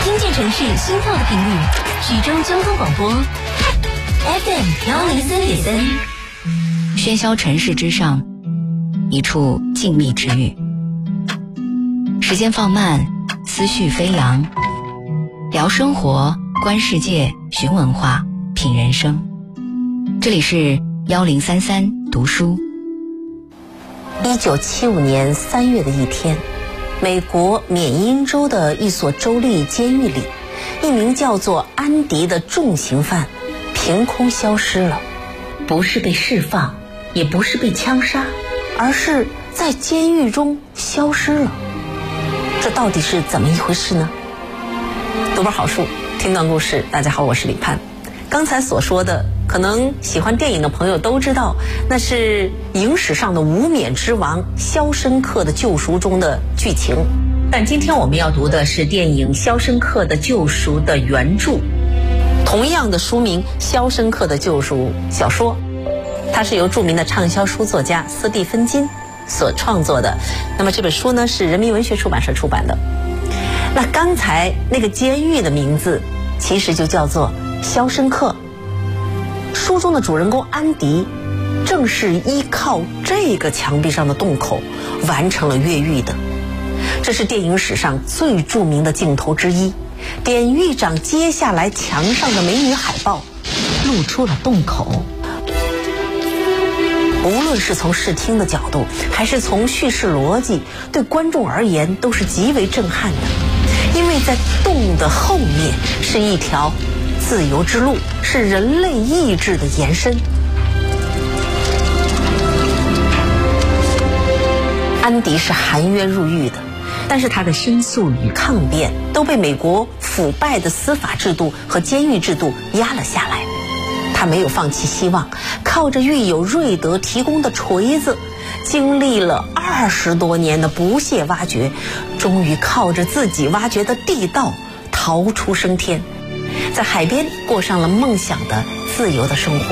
听见城市心跳的频率，徐州交通广播 FM103.3。 喧嚣城市之上，一处静谧之域。时间放慢，思绪飞扬，聊生活，观世界，寻文化，品人生。这里是1033读书。 1975年3月的一天，美国缅因州的一所州立监狱里，一名叫做安迪的重刑犯凭空消失了，不是被释放，也不是被枪杀，而是在监狱中消失了。这到底是怎么一回事呢？读本好书，听段故事。大家好，我是李盼。刚才所说的，可能喜欢电影的朋友都知道，那是影史上的无冕之王《肖申克的救赎》中的剧情。但今天我们要读的是电影《肖申克的救赎》的原著，同样的书名《肖申克的救赎》小说，它是由著名的畅销书作家斯蒂芬金所创作的。那么这本书呢，是人民文学出版社出版的。那刚才那个监狱的名字其实就叫做肖申克。书中的主人公安迪正是依靠这个墙壁上的洞口完成了越狱的。这是电影史上最著名的镜头之一。典狱长接下来墙上的美女海报露出了洞口。无论是从视听的角度，还是从叙事逻辑，对观众而言都是极为震撼的。因为在洞的后面是一条自由之路，是人类意志的延伸。安迪是含冤入狱的，但是他的申诉与抗辩都被美国腐败的司法制度和监狱制度压了下来。他没有放弃希望，靠着狱友瑞德提供的锤子，经历了20多年的不懈挖掘，终于靠着自己挖掘的地道逃出升天，在海边过上了梦想的自由的生活。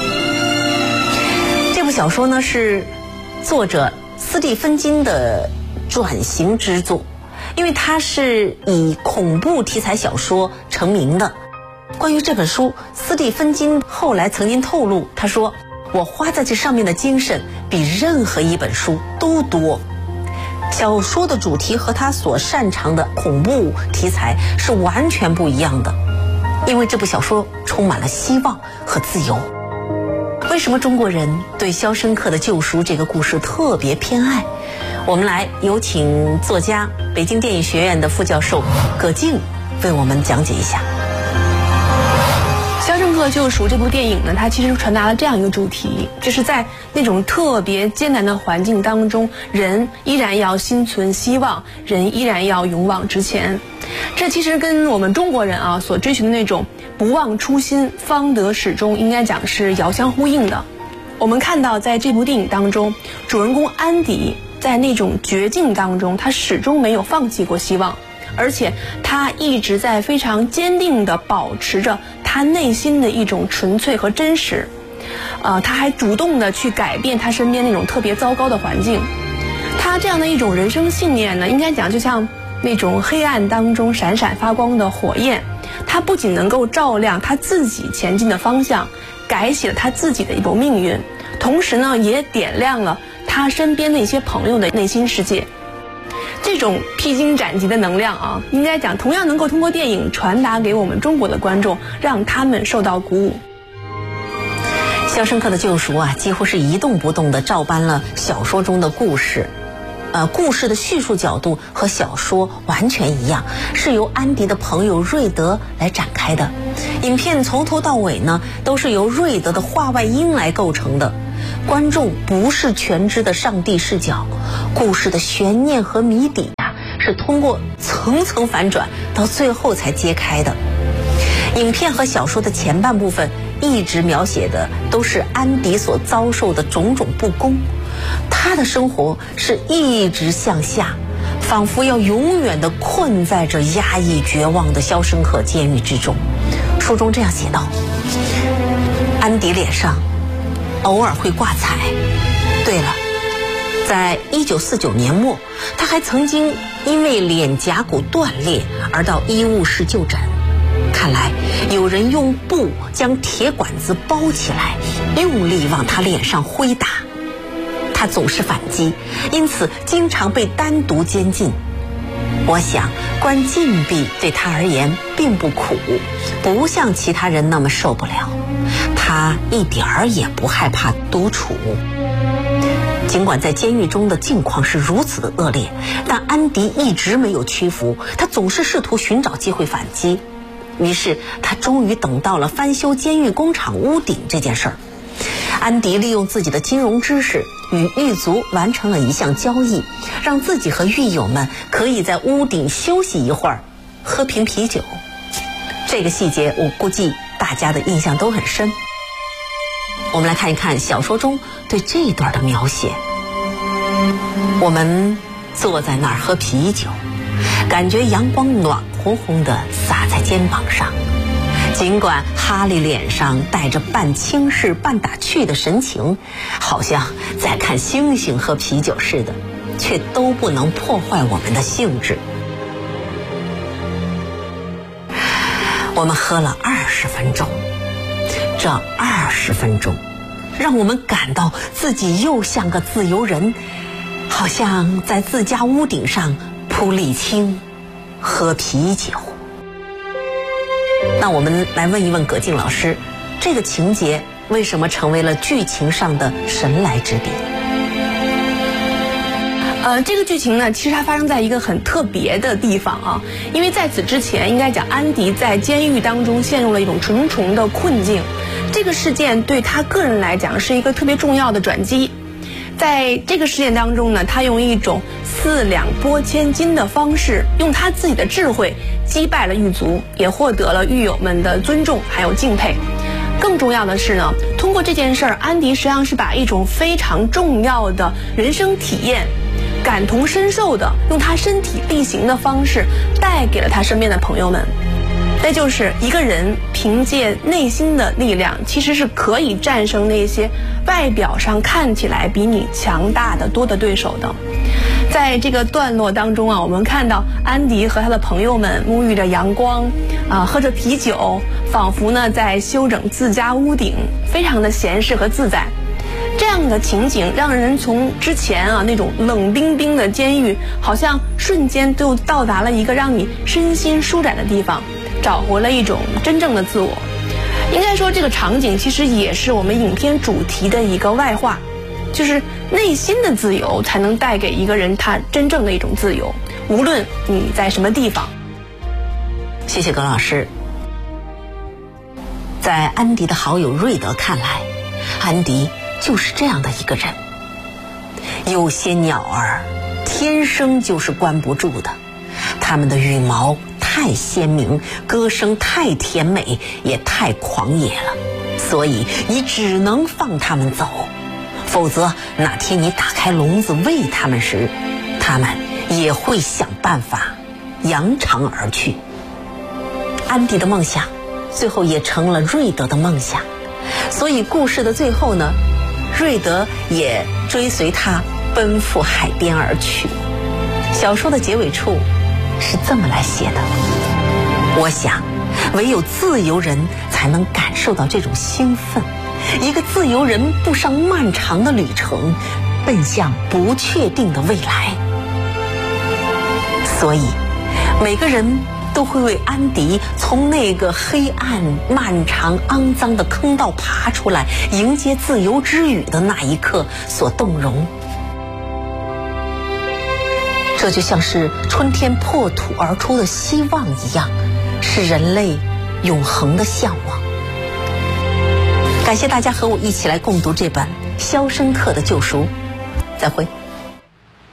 这部小说呢，是作者斯蒂芬金的转型之作，因为它是以恐怖题材小说成名的。关于这本书，斯蒂芬金后来曾经透露，他说：“我花在这上面的精神比任何一本书都多。”小说的主题和他所擅长的恐怖题材是完全不一样的，因为这部小说充满了希望和自由。为什么中国人对《肖申克的救赎》这个故事特别偏爱？我们来有请作家、北京电影学院的副教授葛静为我们讲解一下。 《肖申克救赎》这部电影呢，它其实传达了这样一个主题，就是在那种特别艰难的环境当中，人依然要心存希望，人依然要勇往直前。这其实跟我们中国人所追寻的那种不忘初心方得始终，应该讲是遥相呼应的。我们看到在这部电影当中，主人公安迪在那种绝境当中，他始终没有放弃过希望，而且他一直在非常坚定地保持着他内心的一种纯粹和真实。他还主动地去改变他身边那种特别糟糕的环境。他这样的一种人生信念呢，应该讲就像那种黑暗当中闪闪发光的火焰，他不仅能够照亮他自己前进的方向，改写了他自己的一种命运，同时呢，也点亮了他身边的一些朋友的内心世界。这种披荆斩棘的能量应该讲同样能够通过电影传达给我们中国的观众，让他们受到鼓舞。 《肖申克的救赎》几乎是一动不动地照搬了小说中的故事。故事的叙述角度和小说完全一样，是由安迪的朋友瑞德来展开的。影片从头到尾呢，都是由瑞德的话外音来构成的。观众不是全知的上帝视角，故事的悬念和谜底是通过层层反转到最后才揭开的。影片和小说的前半部分一直描写的都是安迪所遭受的种种不公，他的生活是一直向下，仿佛要永远地困在这压抑绝望的肖申克监狱之中。书中这样写道：安迪脸上偶尔会挂彩。对了， 在1949年末，他还曾经因为脸颊骨断裂而到医务室就诊。看来有人用布将铁管子包起来，用力往他脸上挥打。他总是反击，因此经常被单独监禁。我想关禁闭对他而言并不苦，不像其他人那么受不了。他一点儿也不害怕独处。尽管在监狱中的境况是如此的恶劣，但安迪一直没有屈服，他总是试图寻找机会反击。于是他终于等到了翻修监狱工厂屋顶这件事儿。安迪利用自己的金融知识与狱卒完成了一项交易，让自己和狱友们可以在屋顶休息一会儿，喝瓶啤酒。这个细节我估计大家的印象都很深。我们来看一看小说中对这一段的描写。我们坐在那儿喝啤酒，感觉阳光暖烘烘地洒在肩膀上。尽管哈利脸上带着半轻视半打趣的神情，好像在看星星喝啤酒似的，却都不能破坏我们的兴致。我们喝了20分钟，这20分钟让我们感到自己又像个自由人，好像在自家屋顶上铺沥青喝啤酒。那我们来问一问葛静老师，这个情节为什么成为了剧情上的神来之笔？ 这个剧情呢，其实它发生在一个很特别的地方啊，因为在此之前，应该讲安迪在监狱当中陷入了一种重重的困境，这个事件对他个人来讲是一个特别重要的转机。在这个事件当中呢，他用一种4两拨千斤的方式，用他自己的智慧击败了狱卒，也获得了狱友们的尊重还有敬佩。更重要的是呢，通过这件事儿，安迪实际上是把一种非常重要的人生体验感同身受的用他身体力行的方式带给了他身边的朋友们。那就是一个人凭借内心的力量，其实是可以战胜那些外表上看起来比你强大的多的对手的。在这个段落当中啊，我们看到安迪和他的朋友们沐浴着阳光，喝着啤酒，仿佛呢在修整自家屋顶，非常的闲适和自在。这样的情景让人从之前那种冷冰冰的监狱，好像瞬间就到达了一个让你身心舒展的地方，找回了一种真正的自我。应该说这个场景其实也是我们影片主题的一个外化，就是内心的自由才能带给一个人他真正的一种自由，无论你在什么地方。 谢谢葛老师。在安迪的好友瑞德看来，安迪就是这样的一个人。有些鸟儿天生就是关不住的，它们的羽毛太鲜明，歌声太甜美，也太狂野了，所以你只能放它们走，否则哪天你打开笼子喂它们时，它们也会想办法扬长而去。安迪的梦想最后也成了瑞德的梦想，所以故事的最后呢，瑞德也追随他奔赴海边而去。小说的结尾处是这么来写的：我想唯有自由人才能感受到这种兴奋，一个自由人步上漫长的旅程，奔向不确定的未来。所以每个人都会为安迪从那个黑暗、漫长、肮脏的坑道爬出来，迎接自由之雨的那一刻所动容。这就像是春天破土而出的希望一样，是人类永恒的向往。感谢大家和我一起来共读这本《肖申克的救赎》，再会。